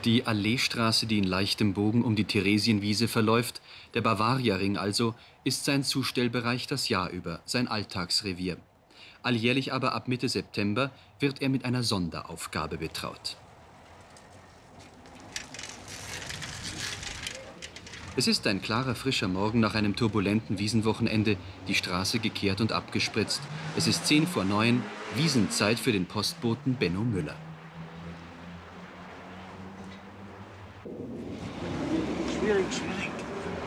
Die Alleestraße, die in leichtem Bogen um die Theresienwiese verläuft, der Bavaria-Ring also, ist sein Zustellbereich das Jahr über, sein Alltagsrevier. Alljährlich aber ab Mitte September wird er mit einer Sonderaufgabe betraut. Es ist ein klarer, frischer Morgen nach einem turbulenten Wiesenwochenende, die Straße gekehrt und abgespritzt. Es ist 8:50, Wiesenzeit für den Postboten Benno Müller.